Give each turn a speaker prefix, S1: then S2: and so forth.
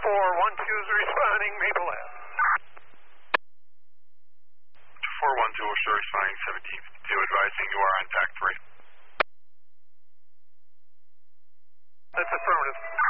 S1: 412 is responding, Maple Ave.
S2: 412 is responding, 1752, advising you are on TAC 3.
S1: That's affirmative.